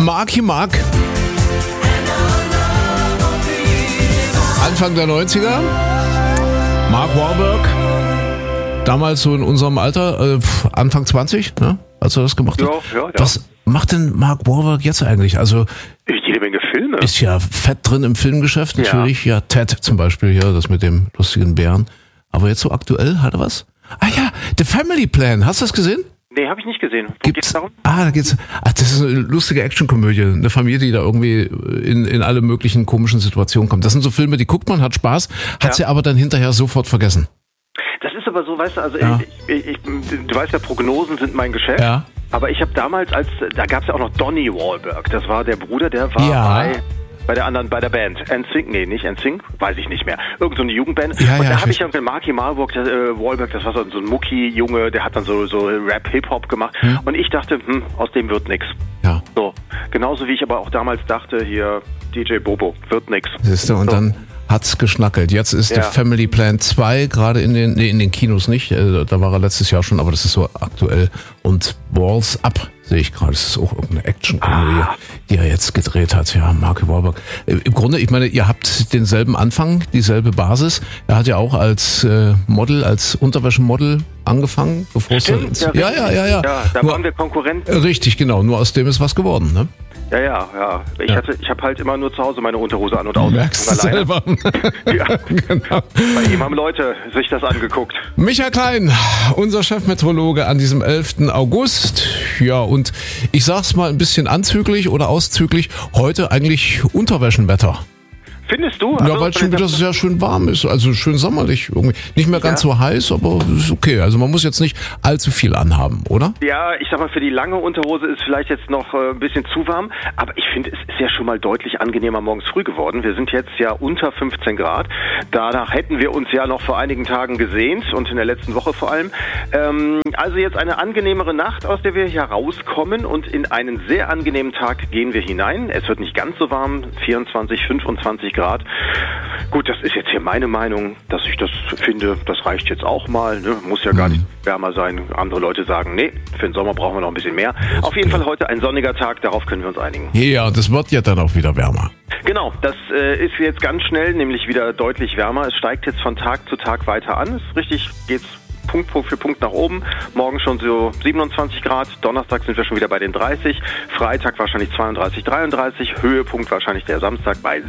Marky Mark. Anfang der 90er. Mark Wahlberg. Damals so in unserem Alter, Anfang 20, ne? Als er das gemacht hat. Ja. Was macht denn Mark Wahlberg jetzt eigentlich? Also jede Menge Filme. Ist ja fett drin im Filmgeschäft natürlich. Ja, Ted zum Beispiel hier, das mit dem lustigen Bären. Aber jetzt so aktuell, hat er was? Ah ja, The Family Plan. Hast du das gesehen? Nee, habe ich nicht gesehen. Wo geht's darum? Da geht's. Das ist eine lustige Actionkomödie. Eine Familie, die da irgendwie in alle möglichen komischen Situationen kommt. Das sind so Filme, die guckt man, hat Spaß, hat sie aber dann hinterher sofort vergessen. Das ist aber so, weißt du, also du weißt ja, Prognosen sind mein Geschäft. Ja. Aber ich habe damals, da gab es ja auch noch Donnie Wahlberg. Das war der Bruder, der war bei der anderen, bei der Band. NSYNC, nee, nicht NSYNC, weiß ich nicht mehr. Irgend so eine Jugendband. Ja, und ja, da habe ich ja mit Marky Wahlberg, das war so ein Mucki-Junge, der hat dann so Rap-Hip-Hop gemacht. Und ich dachte, aus dem wird nix. Ja. So, genauso wie ich aber auch damals dachte, hier DJ Bobo, wird nix. Siehst du, und dann hat's geschnackelt. Jetzt ist The Family Plan 2 gerade in den Kinos nicht. Da war er letztes Jahr schon, aber das ist so aktuell. Und Balls Up sehe ich gerade. Das ist auch irgendeine Action-Komödie, die er jetzt gedreht hat. Ja, Marky Wahlberg. Im Grunde, ich meine, ihr habt denselben Anfang, dieselbe Basis. Er hat ja auch als Model, als Unterwäschemodel angefangen, bevor es Ja, da waren wir Konkurrenten. Richtig, genau. Nur aus dem ist was geworden, ne? Ja. Ich habe halt immer nur zu Hause meine Unterhose an und aus. Merkst du selber. Ja, genau. Bei ihm haben Leute sich das angeguckt. Michael Klein, unser Chefmeteorologe an diesem 11. August. Ja, und ich sag's mal ein bisschen anzüglich oder auszüglich, heute eigentlich Unterwäschenwetter. Findest du? Ja, weil es schon wieder sehr schön warm ist, also schön sommerlich irgendwie. Nicht mehr ganz so heiß, aber ist okay. Also man muss jetzt nicht allzu viel anhaben, oder? Ja, ich sag mal, für die lange Unterhose ist vielleicht jetzt noch ein bisschen zu warm, aber ich finde, es ist ja schon mal deutlich angenehmer morgens früh geworden. Wir sind jetzt ja unter 15 Grad. Danach hätten wir uns ja noch vor einigen Tagen gesehnt und in der letzten Woche vor allem. Also jetzt eine angenehmere Nacht, aus der wir hier rauskommen, und in einen sehr angenehmen Tag gehen wir hinein. Es wird nicht ganz so warm, 24, 25 Grad. Gut, das ist jetzt hier meine Meinung, dass ich das finde, das reicht jetzt auch mal. Ne? Muss ja gar nicht wärmer sein. Andere Leute sagen, nee, für den Sommer brauchen wir noch ein bisschen mehr. Auf jeden Fall heute ein sonniger Tag, darauf können wir uns einigen. Ja, das wird ja dann auch wieder wärmer. Genau, das ist jetzt ganz schnell, nämlich wieder deutlich wärmer. Es steigt jetzt von Tag zu Tag weiter an. Geht's Punkt für Punkt nach oben. Morgen schon so 27 Grad. Donnerstag sind wir schon wieder bei den 30. Freitag wahrscheinlich 32, 33. Höhepunkt wahrscheinlich der Samstag bei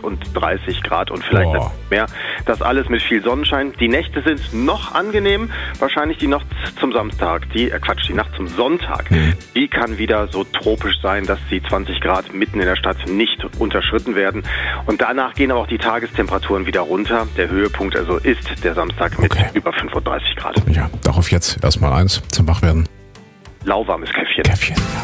36 Grad und vielleicht mehr. Das alles mit viel Sonnenschein. Die Nächte sind noch angenehm. Wahrscheinlich die Nacht zum Samstag. Die Nacht zum Sonntag. Die kann wieder so tropisch sein, dass die 20 Grad mitten in der Stadt nicht unterschritten werden. Und danach gehen aber auch die Tagestemperaturen wieder runter. Der Höhepunkt also ist der Samstag mit über 35 Grad. Ja, darauf jetzt erstmal eins zum Wachwerden. Lauwarmes Käffchen. Ja.